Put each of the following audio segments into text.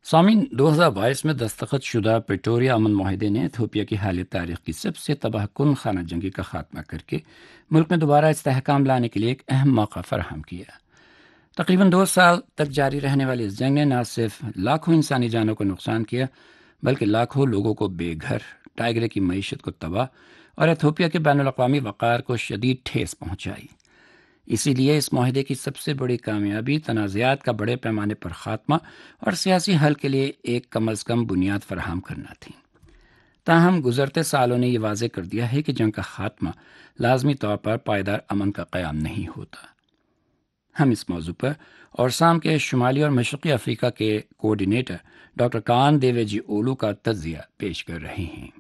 سامعین، 2022 میں دستخط شدہ پریٹوریا امن معاہدے نے ایتھوپیا کی حالیہ تاریخ کی سب سے تباہ کن خانہ جنگی کا خاتمہ کر کے ملک میں دوبارہ استحکام لانے کے لیے ایک اہم موقع فراہم کیا۔ تقریباً 2 سال تک جاری رہنے والی اس جنگ نے نہ صرف لاکھوں انسانی جانوں کو نقصان کیا بلکہ لاکھوں لوگوں کو بے گھر، ٹائیگرے کی معیشت کو تباہ اور ایتھوپیا کے بین الاقوامی وقار کو شدید ٹھیس پہنچائی۔ اسی لیے اس معاہدے کی سب سے بڑی کامیابی تنازعات کا بڑے پیمانے پر خاتمہ اور سیاسی حل کے لیے ایک کم از کم بنیاد فراہم کرنا تھی۔ تاہم گزرتے سالوں نے یہ واضح کر دیا ہے کہ جنگ کا خاتمہ لازمی طور پر پائیدار امن کا قیام نہیں ہوتا۔ ہم اس موضوع پر اورسام کے شمالی اور مشرقی افریقہ کے کوآرڈینیٹر ڈاکٹر کان دیوے جی اولو کا تجزیہ پیش کر رہے ہیں۔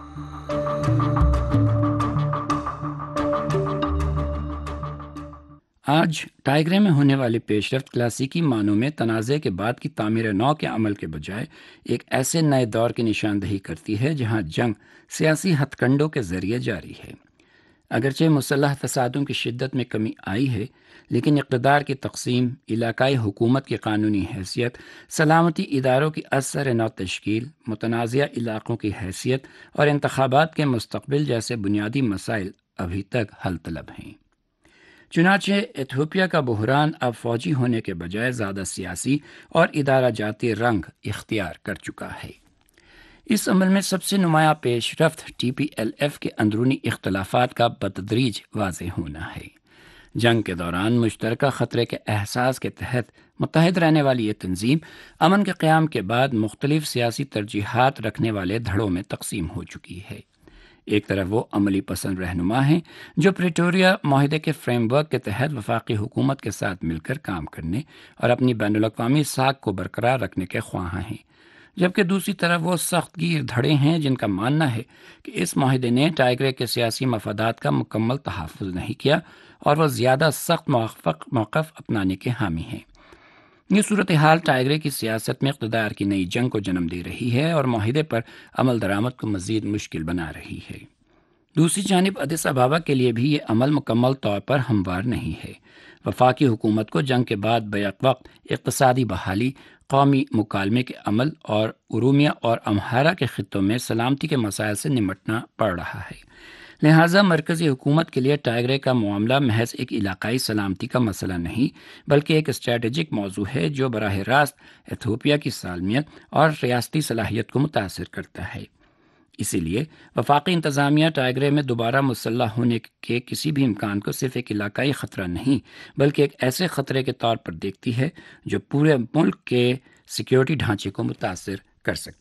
آج ٹائیگرے میں ہونے والی پیش رفت کلاسیکی معنوں میں تنازع کے بعد کی تعمیر نو کے عمل کے بجائے ایک ایسے نئے دور کی نشاندہی کرتی ہے جہاں جنگ سیاسی ہتھ کنڈوں کے ذریعے جاری ہے۔ اگرچہ مسلح تصادم کی شدت میں کمی آئی ہے، لیکن اقتدار کی تقسیم، علاقائی حکومت کی قانونی حیثیت، سلامتی اداروں کی اثر نو تشکیل، متنازع علاقوں کی حیثیت اور انتخابات کے مستقبل جیسے بنیادی مسائل ابھی تک حل طلب ہیں۔ چنانچہ ایتھوپیا کا بحران اب فوجی ہونے کے بجائے زیادہ سیاسی اور ادارہ جاتی رنگ اختیار کر چکا ہے۔ اس عمل میں سب سے نمایاں پیش رفت ٹی پی ایل ایف کے اندرونی اختلافات کا بتدریج واضح ہونا ہے۔ جنگ کے دوران مشترکہ خطرے کے احساس کے تحت متحد رہنے والی یہ تنظیم امن کے قیام کے بعد مختلف سیاسی ترجیحات رکھنے والے دھڑوں میں تقسیم ہو چکی ہے۔ ایک طرف وہ عملی پسند رہنما ہیں جو پریٹوریا معاہدے کے فریم ورک کے تحت وفاقی حکومت کے ساتھ مل کر کام کرنے اور اپنی بین الاقوامی ساکھ کو برقرار رکھنے کے خواہاں ہیں، جبکہ دوسری طرف وہ سخت گیر دھڑے ہیں جن کا ماننا ہے کہ اس معاہدے نے ٹائیگرے کے سیاسی مفادات کا مکمل تحفظ نہیں کیا اور وہ زیادہ سخت موقف اپنانے کے حامی ہیں۔ یہ صورتحال ٹائیگرے کی سیاست میں اقتدار کی نئی جنگ کو جنم دے رہی ہے اور معاہدے پر عمل درآمد کو مزید مشکل بنا رہی ہے۔ دوسری جانب ادیس ابابا کے لیے بھی یہ عمل مکمل طور پر ہموار نہیں ہے۔ وفاقی حکومت کو جنگ کے بعد بیک وقت اقتصادی بحالی، قومی مکالمے کے عمل اور ارومیہ اور امہارا کے خطوں میں سلامتی کے مسائل سے نمٹنا پڑ رہا ہے۔ لہٰذا مرکزی حکومت کے لیے ٹائیگرے کا معاملہ محض ایک علاقائی سلامتی کا مسئلہ نہیں بلکہ ایک اسٹریٹجک موضوع ہے جو براہ راست ایتھوپیا کی سالمیت اور ریاستی صلاحیت کو متاثر کرتا ہے۔ اسی لیے وفاقی انتظامیہ ٹائیگرے میں دوبارہ مسلح ہونے کے کسی بھی امکان کو صرف ایک علاقائی خطرہ نہیں بلکہ ایک ایسے خطرے کے طور پر دیکھتی ہے جو پورے ملک کے سیکیورٹی ڈھانچے کو متاثر کر سکتا ہے۔